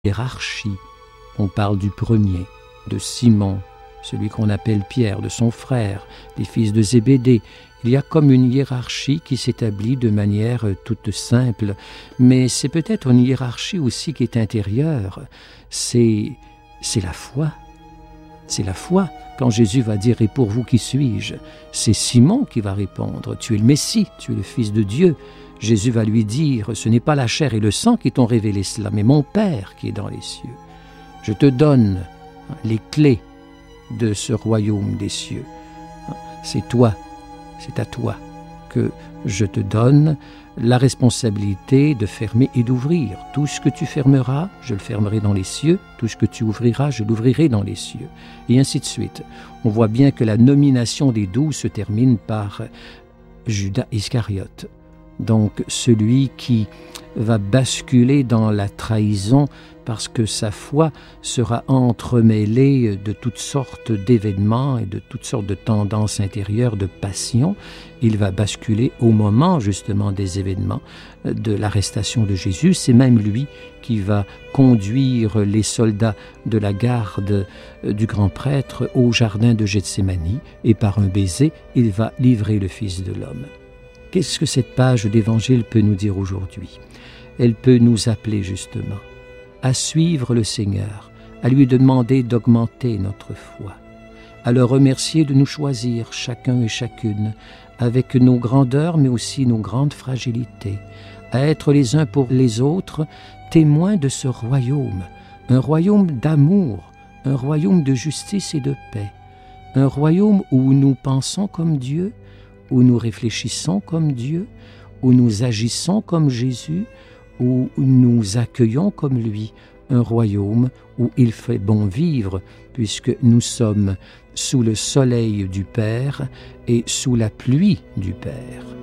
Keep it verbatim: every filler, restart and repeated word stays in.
hiérarchie. On parle du premier, de Simon, celui qu'on appelle Pierre, de son frère, les fils de Zébédée. Il y a comme une hiérarchie qui s'établit de manière toute simple, mais c'est peut-être une hiérarchie aussi qui est intérieure. C'est, c'est la foi. C'est la foi. Quand Jésus va dire « Et pour vous, qui suis-je » c'est Simon qui va répondre « Tu es le Messie, tu es le Fils de Dieu ». Jésus va lui dire « Ce n'est pas la chair et le sang qui t'ont révélé cela, mais mon Père qui est dans les cieux. Je te donne les clés de ce royaume des cieux. C'est toi, c'est à toi que je te donne la responsabilité de fermer et d'ouvrir. Tout ce que tu fermeras, je le fermerai dans les cieux. Tout ce que tu ouvriras, je l'ouvrirai dans les cieux. » Et ainsi de suite. On voit bien que la nomination des douze se termine par Judas Iscariote. Donc celui qui va basculer dans la trahison parce que sa foi sera entremêlée de toutes sortes d'événements et de toutes sortes de tendances intérieures, de passions. Il va basculer au moment justement des événements de l'arrestation de Jésus. C'est même lui qui va conduire les soldats de la garde du grand prêtre au jardin de Gethsémani et par un baiser, il va livrer le Fils de l'homme. Qu'est-ce que cette page d'Évangile peut nous dire aujourd'hui? Elle peut nous appeler justement à suivre le Seigneur, à lui demander d'augmenter notre foi, à le remercier de nous choisir chacun et chacune avec nos grandeurs mais aussi nos grandes fragilités, à être les uns pour les autres témoins de ce royaume, un royaume d'amour, un royaume de justice et de paix, un royaume où nous pensons comme Dieu, où nous réfléchissons comme Dieu, où nous agissons comme Jésus, où nous accueillons comme lui, un royaume où il fait bon vivre, puisque nous sommes sous le soleil du Père et sous la pluie du Père.